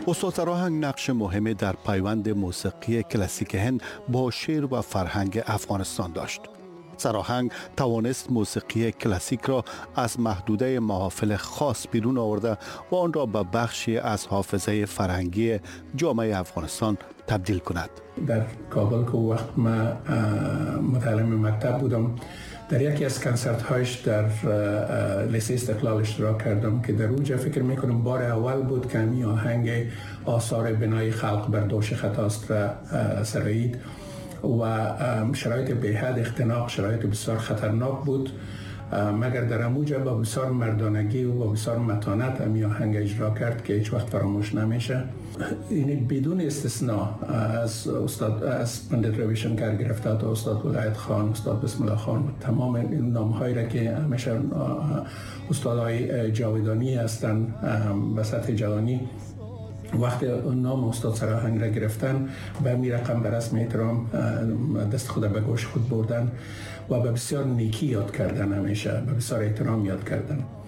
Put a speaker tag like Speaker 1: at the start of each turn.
Speaker 1: استاد سراهنگ نقش مهمی در پیوند موسیقی کلاسیک هند با شعر و فرهنگ افغانستان داشت. سراهنگ توانست موسیقی کلاسیک را از محدوده محافل خاص بیرون آورده و آن را به بخشی از حافظه فرهنگی جامعه افغانستان تبدیل کند.
Speaker 2: در کابل که وقت ما متعلم مکتب بودم، در یکی از کنسرت هایش در لیسه استقلال اشتراک کردم که در اونجا فکر میکنم بار اول بود که می آهنگ آثار بنای خلق بر دوش خطاست را سرایید و شرایط بی‌حد اختناق، شرایط بسیار خطرناک بود، مگر در اموجه با بسیار مردانگی و با بسیار متانت می آهنگ اجرا کرد که هیچ وقت فراموش نمیشه. این بدون استثناء از استاد از پندت رویشنکر گرفته تا استاد ولایت خان، استاد بسم الله خان، تمام این نام‌هایی را که همیشه استادای جاودانی هستند به سطح جهانی، وقتی نام استاد سراهنگ را گرفتن به می رقم به رسم احترام دست خود به گوش خود بردن و به بسیار نیکی یاد کردن، همیشه به بسیار احترام یاد کردن.